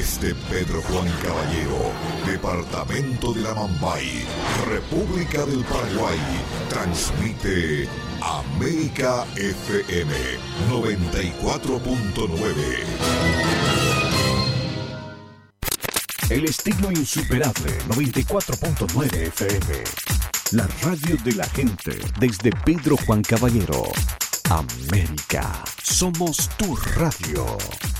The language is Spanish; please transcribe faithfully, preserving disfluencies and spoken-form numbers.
Desde Pedro Juan Caballero, departamento de la Mambay, República del Paraguay, transmite América F M noventa y cuatro punto nueve. El estilo insuperable noventa y cuatro punto nueve F M. La radio de la gente desde Pedro Juan Caballero. América. Somos tu radio.